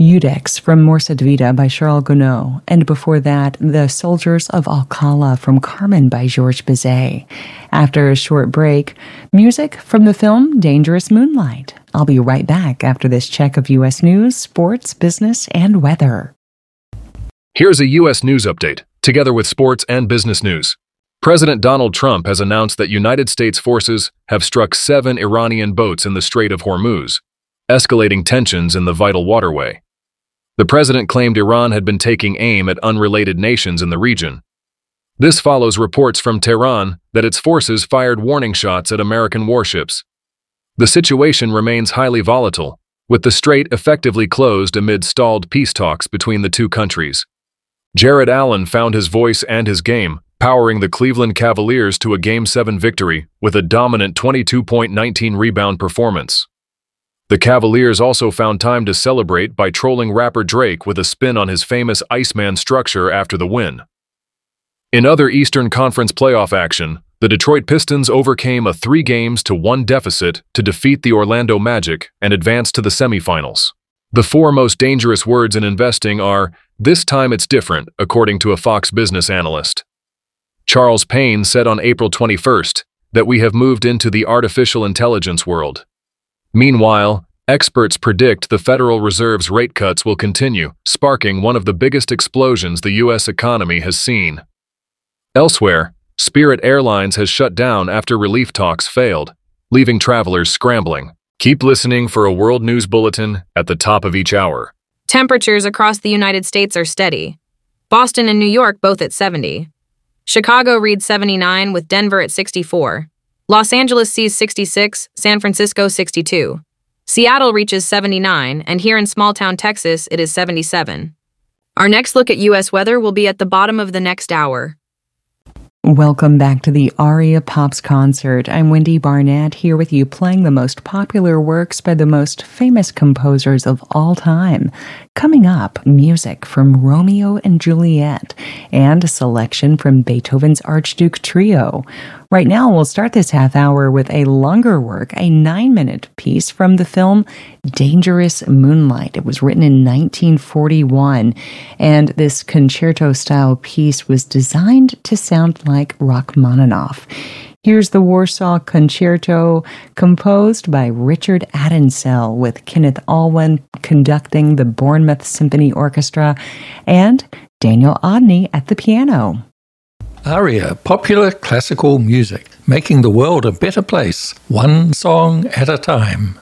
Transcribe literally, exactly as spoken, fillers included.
Judex from Morsa Vita by Charles Gounod, and before that, The Soldiers of Alcala from Carmen by Georges Bizet. After a short break, music from the film Dangerous Moonlight. I'll be right back after this check of U S news, sports, business, and weather. Here's a U S news update, together with sports and business news. President Donald Trump has announced that United States forces have struck seven Iranian boats in the Strait of Hormuz, escalating tensions in the vital waterway. The president claimed Iran had been taking aim at unrelated nations in the region. This follows reports from Tehran that its forces fired warning shots at American warships. The situation remains highly volatile, with the strait effectively closed amid stalled peace talks between the two countries. Jared Allen found his voice and his game, powering the Cleveland Cavaliers to a Game seven victory with a dominant twenty-two point one nine rebound performance. The Cavaliers also found time to celebrate by trolling rapper Drake with a spin on his famous Iceman structure after the win. In other Eastern Conference playoff action, the Detroit Pistons overcame a three games to one deficit to defeat the Orlando Magic and advance to the semifinals. The four most dangerous words in investing are, "This time it's different," according to a Fox Business analyst. Charles Payne said on April twenty-first that we have moved into the artificial intelligence world. Meanwhile, experts predict the Federal Reserve's rate cuts will continue, sparking one of the biggest explosions the U S economy has seen. Elsewhere, Spirit Airlines has shut down after relief talks failed, leaving travelers scrambling. Keep listening for a world news bulletin at the top of each hour. Temperatures across the United States are steady. Boston and New York both at seventy. Chicago reads seventy-nine with Denver at sixty-four. Los Angeles sees sixty-six, San Francisco sixty-two. Seattle reaches seventy-nine, and here in small-town Texas, it is seventy-seven. Our next look at U S weather will be at the bottom of the next hour. Welcome back to the Aria Pops concert. I'm Wendy Barnett, here with you playing the most popular works by the most famous composers of all time. Coming up, music from Romeo and Juliet and a selection from Beethoven's Archduke Trio. Right now, we'll start this half hour with a longer work, a nine-minute piece from the film Dangerous Moonlight. It was written in nineteen forty-one, and this concerto-style piece was designed to sound like Rachmaninoff. Here's the Warsaw Concerto, composed by Richard Addinsell, with Kenneth Alwyn conducting the Bournemouth Symphony Orchestra and Daniel Odney at the piano. Aria, popular classical music, making the world a better place, one song at a time.